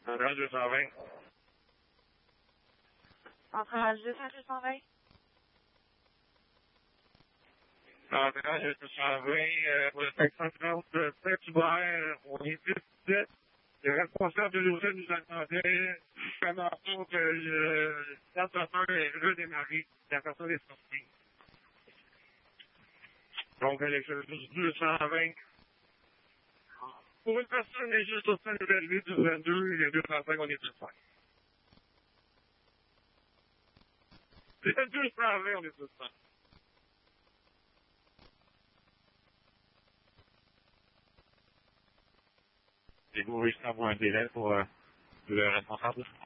Entrant 220. Entrant 220. Entrant 220, pour le 530 Saint-Hubert, on est 17. Le responsable de l'hôtel nous attendait. Pendant que l'ascenseur est redémarré, l'ascenseur est sorti. Donc, avec le 220. Pour une personne, elle est juste au sein de l'élevé du 22, et le 235, on est sur 5. Le 220, on est sur 5. Et vous réussissez à avoir un délai pour le responsable?